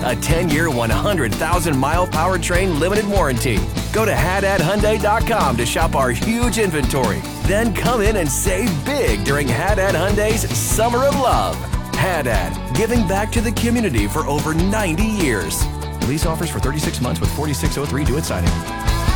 a 10-year, 100,000-mile powertrain limited warranty. Go to HaddadHyundai.com to shop our huge inventory. Then come in and save big during Haddad Hyundai's Summer of Love. Haddad, giving back to the community for over 90 years. Lease offers for 36 months with 4603 due at signing.